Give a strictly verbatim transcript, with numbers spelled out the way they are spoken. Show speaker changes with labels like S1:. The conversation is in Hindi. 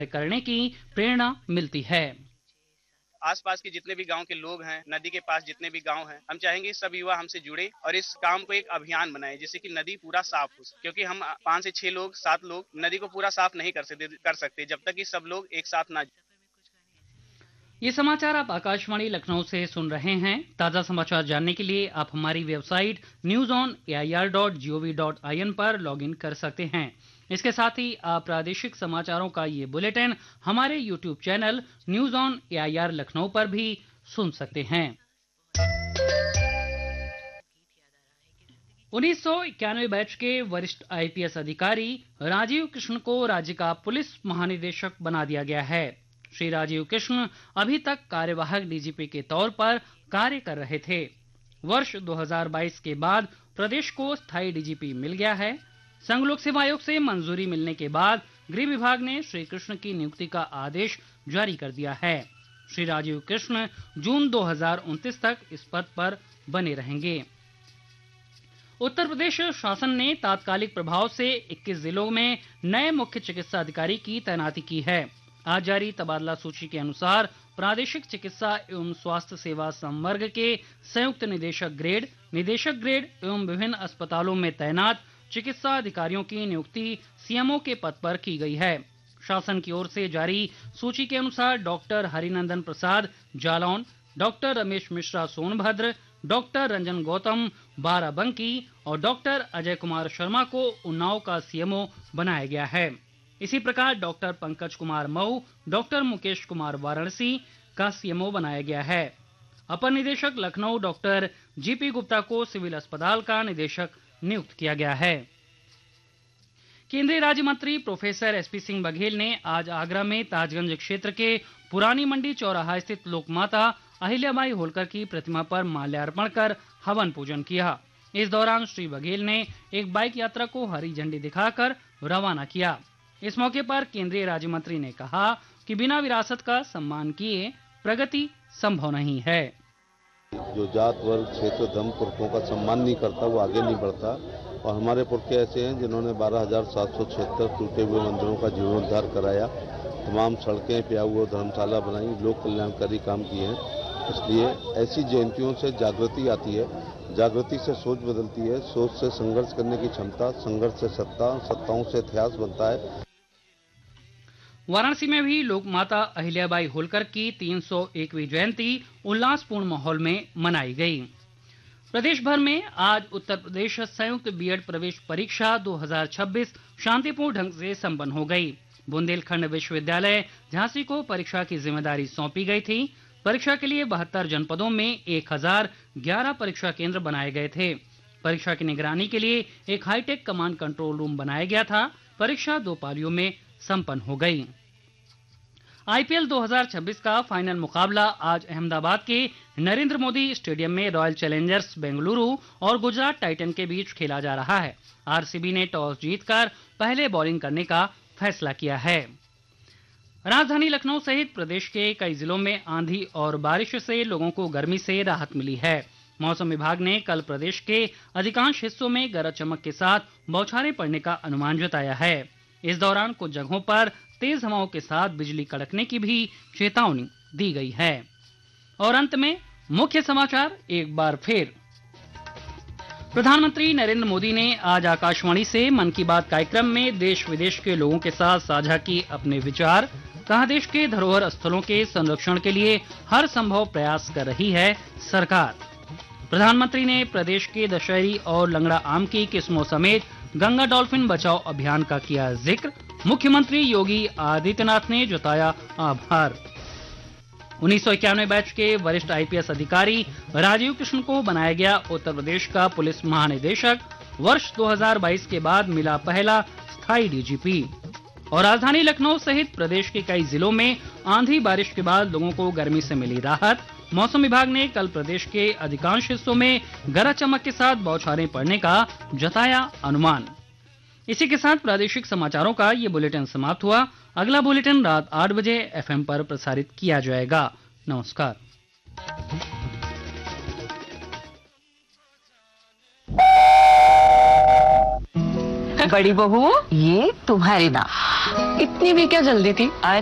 S1: करने की प्रेरणा मिलती है।
S2: आसपास के जितने भी गांव के लोग हैं, नदी के पास जितने भी गांव हैं, हम चाहेंगे सब युवा हमसे जुड़े और इस काम को एक अभियान बनाए, जिससे कि नदी पूरा साफ हो। क्योंकि हम पांच से छह लोग, सात लोग नदी को पूरा साफ नहीं कर सकते कर सकते जब तक कि सब लोग एक साथ ना।
S1: ये समाचार आप आकाशवाणी लखनऊ से सुन रहे हैं। ताज़ा समाचार जानने के लिए आप हमारी website news on A I R dot G O V dot I N पर लॉग इन कर सकते हैं। इसके साथ ही आप प्रादेशिक समाचारों का ये बुलेटिन हमारे YouTube channel news on A I R Lucknow पर भी सुन सकते हैं। उन्नीस सौ इक्यानवे बैच के वरिष्ठ आई पी एस अधिकारी राजीव कृष्ण को राज्य का पुलिस महानिदेशक बना दिया गया है। श्री राजीव कृष्ण अभी तक कार्यवाहक डी जी पी के तौर पर कार्य कर रहे थे। वर्ष दो हज़ार बाईस के बाद प्रदेश को स्थायी डी जी पी मिल गया है। संघ लोक सेवा आयोग से मंजूरी मिलने के बाद गृह विभाग ने श्री कृष्ण की नियुक्ति का आदेश जारी कर दिया है। श्री राजीव कृष्ण जून दो हज़ार उनतीस तक इस पद पर बने रहेंगे। उत्तर प्रदेश शासन ने तात्कालिक प्रभाव से इक्कीस जिलों में नए मुख्य चिकित्सा अधिकारी की तैनाती की है। आज जारी तबादला सूची के अनुसार प्रादेशिक चिकित्सा एवं स्वास्थ्य सेवा संवर्ग के संयुक्त निदेशक ग्रेड, निदेशक ग्रेड एवं विभिन्न अस्पतालों में तैनात चिकित्सा अधिकारियों की नियुक्ति सी एम ओ के पद पर की गई है। शासन की ओर से जारी सूची के अनुसार डॉक्टर हरिनंदन प्रसाद जालौन, डॉक्टर रमेश मिश्रा सोनभद्र, डॉक्टर रंजन गौतम बाराबंकी और डॉक्टर अजय कुमार शर्मा को उन्नाव का सी एम ओ बनाया गया है। इसी प्रकार डॉक्टर पंकज कुमार मऊ, डॉक्टर मुकेश कुमार वाराणसी का सी एम ओ बनाया गया है। अपर निदेशक Lucknow doctor G P Gupta को सिविल अस्पताल का निदेशक नियुक्त किया गया है। केंद्रीय राज्य मंत्री professor S P Singh Baghel ने आज आगरा में ताजगंज क्षेत्र के पुरानी मंडी चौराहा स्थित लोकमाता अहिल्याबाई होलकर की प्रतिमा पर माल्यार्पण कर हवन पूजन किया। इस दौरान श्री बघेल ने एक बाइक यात्रा को हरी झंडी दिखाकर रवाना किया। इस मौके पर केंद्रीय राज्य मंत्री ने कहा कि बिना विरासत का सम्मान किए प्रगति संभव नहीं है।
S3: जो जात वर्ग क्षेत्र धर्म पुरखों का सम्मान नहीं करता वो आगे नहीं बढ़ता। और हमारे पुरखे ऐसे हैं जिन्होंने बारह हजार सात सौ छिहत्तर टूटे हुए मंदिरों का जीर्णोद्धार कराया, तमाम सड़कें, प्याऊ धर्मशाला बनाई, लोक कल्याणकारी काम किए हैं। इसलिए ऐसी जयंतियों से जागृति आती है, जागृति से सोच बदलती है, सोच से संघर्ष करने की क्षमता, संघर्ष से सत्ता, सत्ताओं से इतिहास बनता है।
S1: वाराणसी में भी लोक माता अहिल्याबाई होलकर की तीन सौ एकवीं जयंती उल्लासपूर्ण माहौल में मनाई गई। प्रदेश भर में आज उत्तर प्रदेश संयुक्त बी एड प्रवेश परीक्षा दो हज़ार छब्बीस शांतिपूर्ण ढंग से संपन्न हो गई। बुंदेलखंड विश्वविद्यालय झांसी को परीक्षा की जिम्मेदारी सौंपी गई थी। परीक्षा के लिए बहत्तर जनपदों में एक हजार ग्यारह परीक्षा केंद्र बनाए गए थे। परीक्षा की निगरानी के लिए एक हाईटेक कमांड कंट्रोल रूम बनाया गया था। परीक्षा दो पालियों में संपन्न हो गई। आई पी एल दो हज़ार छब्बीस का फाइनल मुकाबला आज अहमदाबाद के नरेंद्र मोदी स्टेडियम में रॉयल चैलेंजर्स बेंगलुरु और गुजरात टाइटन के बीच खेला जा रहा है। आर सी बी ने टॉस जीतकर पहले बॉलिंग करने का फैसला किया है। राजधानी लखनऊ सहित प्रदेश के कई जिलों में आंधी और बारिश से लोगों को गर्मी से राहत मिली है। मौसम विभाग ने कल प्रदेश के अधिकांश हिस्सों में गरज चमक के साथ बौछारें पड़ने का अनुमान जताया है। इस दौरान कुछ जगहों पर तेज हवाओं के साथ बिजली कड़कने की भी चेतावनी दी गई है। और अंत में मुख्य समाचार एक बार फिर। प्रधानमंत्री नरेंद्र मोदी ने आज आकाशवाणी से मन की बात कार्यक्रम में देश विदेश के लोगों के साथ साझा की अपने विचार। कहा, देश के धरोहर स्थलों के संरक्षण के लिए हर संभव प्रयास कर रही है सरकार। प्रधानमंत्री ने प्रदेश के दशहरी और लंगड़ा आम की किस्मों समेत गंगा डॉल्फिन बचाओ अभियान का किया जिक्र। मुख्यमंत्री योगी आदित्यनाथ ने जताया आभार। उन्नीस सौ इक्यानवे बैच के वरिष्ठ आई पी एस अधिकारी राजीव कृष्ण को बनाया गया उत्तर प्रदेश का पुलिस महानिदेशक। वर्ष दो हज़ार बाईस के बाद मिला पहला स्थायी डी जी पी। और राजधानी लखनऊ सहित प्रदेश के कई जिलों में आंधी बारिश के बाद लोगों को गर्मी से मिली राहत। मौसम विभाग ने कल प्रदेश के अधिकांश हिस्सों में गरज चमक के साथ बौछारें पड़ने का जताया अनुमान। इसी के साथ प्रादेशिक समाचारों का ये बुलेटिन समाप्त हुआ। अगला बुलेटिन रात आठ बजे एफ एम पर प्रसारित किया जाएगा। नमस्कार।
S4: बड़ी बहू, ये तुम्हारी नाव। इतनी भी क्या जल्दी थी?